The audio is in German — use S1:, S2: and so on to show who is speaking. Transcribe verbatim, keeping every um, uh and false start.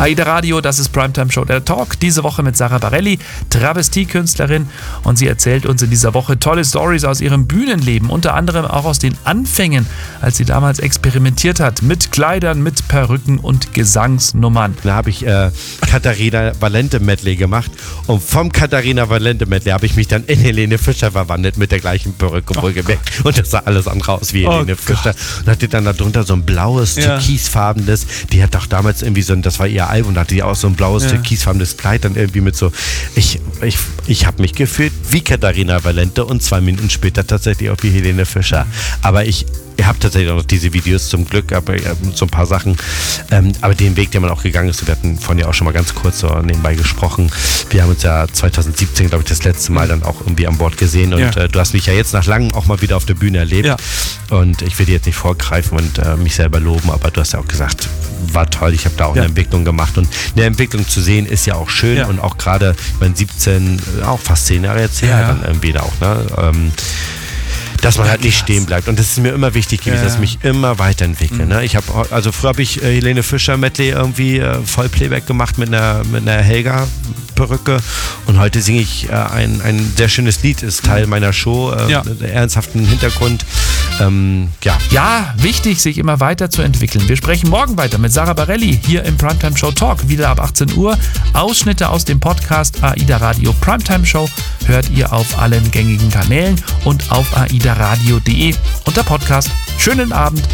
S1: AIDA Radio, das ist Primetime Show der Talk. Diese Woche mit Sarah Bareilles, Travestiekünstlerin. Und sie erzählt uns in dieser Woche tolle Stories aus ihrem Bühnenleben. Unter anderem auch aus den Anfängen, als sie damals experimentiert hat. Mit Kleidern, mit Perücken und Gesangsnummern.
S2: Da habe ich äh, Katharina Valente Medley gemacht. Und vom Katharina Valente Medley habe ich mich dann in Helene Fischer verwandelt mit der gleichen Perücke wohlgemerkt. Oh, und das sah alles andere aus wie Helene oh, Fischer. Gott. Und hatte dann darunter so ein blaues, ja. türkisfarbenes. Die hat doch damals irgendwie so ein, das war ihr Album, da hatte die auch so ein blaues, ja. türkisfarbenes Kleid dann irgendwie mit so. Ich, ich, ich habe mich gefühlt wie Katharina Valente und zwei Minuten später tatsächlich auch wie Helene Fischer. Aber ich Ihr habt tatsächlich auch noch diese Videos zum Glück, aber so ein paar Sachen. Ähm, aber den Weg, den man auch gegangen ist, wir hatten vorhin ja auch schon mal ganz kurz so nebenbei gesprochen. Wir haben uns ja zwanzig siebzehn, glaube ich, das letzte Mal dann auch irgendwie an Bord gesehen. Und ja. äh, du hast mich ja jetzt nach langem auch mal wieder auf der Bühne erlebt. Ja. Und ich will dir jetzt nicht vorgreifen und äh, mich selber loben, aber du hast ja auch gesagt, war toll, ich habe da auch ja. eine Entwicklung gemacht. Und eine Entwicklung zu sehen ist ja auch schön. Ja. Und auch gerade, ich meine, siebzehn, auch fast zehn Jahre jetzt her, ja. dann irgendwie da auch, ne? Ähm, dass man halt nicht stehen bleibt. Und das ist mir immer wichtig gewesen, ja. dass ich mich immer weiterentwickle. Mhm. Ne? Ich habe, also früher habe ich äh, Helene Fischer Medley irgendwie äh, Vollplayback gemacht mit einer, mit einer Helga-Perücke. Und heute singe ich äh, ein, ein sehr schönes Lied, ist Teil meiner Show, äh, ja. mit ernsthaften Hintergrund. Ähm, ja.
S1: ja, wichtig, sich immer weiterzuentwickeln. Wir sprechen morgen weiter mit Sarah Bareilles hier im Primetime Show Talk, wieder ab achtzehn Uhr. Ausschnitte aus dem Podcast AIDA Radio Primetime Show hört ihr auf allen gängigen Kanälen und auf aidaradio punkt de unter Podcast. Schönen Abend.